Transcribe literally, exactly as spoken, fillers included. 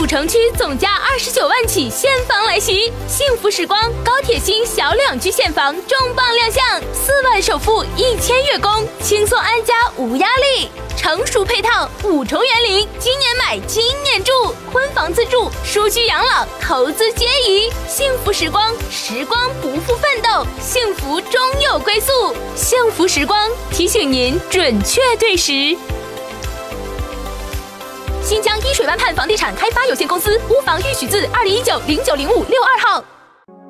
城区总价二十九万起现房来袭，幸福时光高铁新小两居现房重磅亮相，四万首付一千月供，轻松安家无压力。成熟配套，五重园林，今年买今年住，婚房自住，舒居养老，投资皆宜。幸福时光，时光不负奋斗，幸福终有归宿。幸福时光提醒您准确对时。新疆伊水湾畔房地产开发有限公司屋房预许字二零一九零九零五六二号。